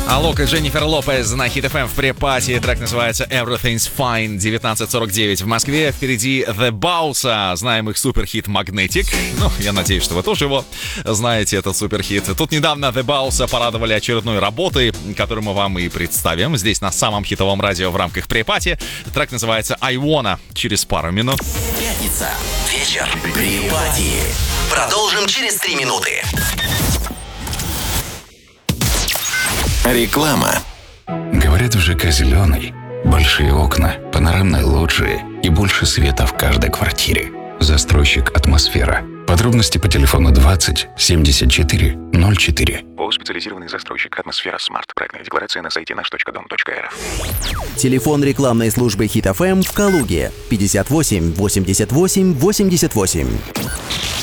Алок и Дженнифер Лопез на Hit FM в препате. Трек называется Everything's Fine. 19:49 в Москве. Впереди The Bounce. Знаем их суперхит Magnetic. Ну, я надеюсь, что вы тоже его знаете, этот суперхит. Тут недавно The Bounce порадовали очередной работой, которую мы вам и представим. Здесь на самом хитовом радио в рамках препати. Трек называется I Wanna. Через пару минут. Пятница. Вечер. Препати. Продолжим через 3 минуты. Реклама. Говорят, в ЖК «Зеленый» большие окна, панорамные лоджии и больше света в каждой квартире. Застройщик «Атмосфера». Подробности по телефону 20 74 04. ООО «Специализированный застройщик «Атмосфера Смарт». Проектная декларация на сайте наш.дом.рф. Телефон рекламной службы Hit FM в Калуге 58 88 88.